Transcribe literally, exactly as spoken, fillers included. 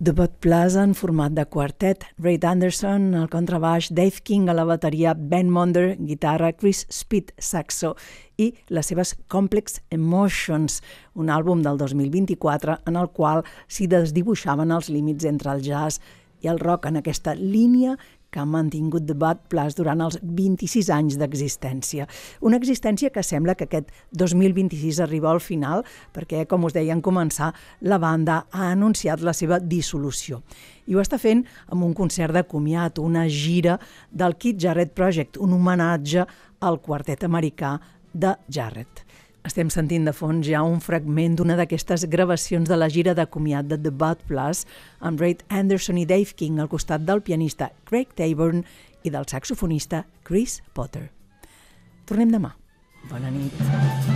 The Bud Plus en format de quartet, Ray Anderson al contrabaix, Dave King a la bateria, Ben Monder, guitarra, Chris Speed, saxo i les seves Complex Emotions, un àlbum del dos mil vint-i-quatre en el qual s'hi desdibuixaven els límits entre el jazz i el rock en aquesta línia que ha mantingut The Bud Plus durant els vint-i-sis anys d'existència. Una existència que sembla que aquest dos mil vint-i-sis arriba al final perquè, com us deia en començar, la banda ha anunciat la seva dissolució. I ho està fent amb un concert de comiat, una gira del Keith Jarrett Project, un homenatge al quartet americà de Jarrett. Estem sentint de fons ja un fragment d'una d'aquestes gravacions de la gira de comiat de The Bud Plus amb Ray Anderson i Dave King al costat del pianista Craig Taborn i del saxofonista Chris Potter. Tornem demà. Bona nit.